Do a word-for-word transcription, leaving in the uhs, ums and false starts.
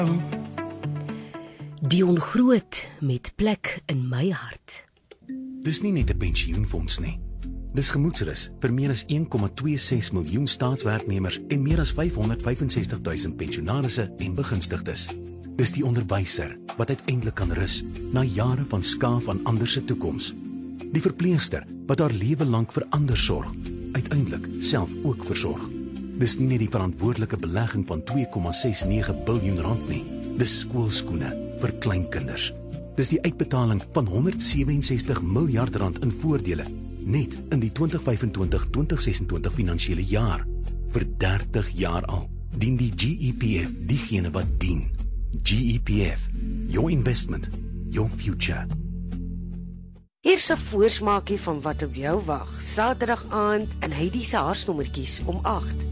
Dion Groot met plek in my hart. Dis nie net 'n pensioenfonds nie. Dis gemoedsrus vir meer as een komma twee ses miljoen staatswerknemers en meer as vyfhonderdvyfensestig duisend pensionarisse en begunstigdes. Dis die onderwyser wat uiteindelik kan rus na jare van skaaf aan ander se toekoms. Die verpleegster wat haar lewe lank vir ander sorg, uiteindelik self ook versorg. Dis nie net die verantwoordelike belegging van twee komma ses nege biljoen rand nie. Dis skoolskoene vir kleinkinders. Dis die uitbetaling van honderdsewe-en-sestig miljard rand in voordele, net in die twintig vyf en twintig tot twintig ses en twintig finansiële jaar. Vir dertig jaar al dien die G E P F diegene wat dien. G E P F, your investment, your future. Hier's 'n voorsmaakie van wat op jou wag. Saterdag aand in Heidi se haarsnommertjies om agt.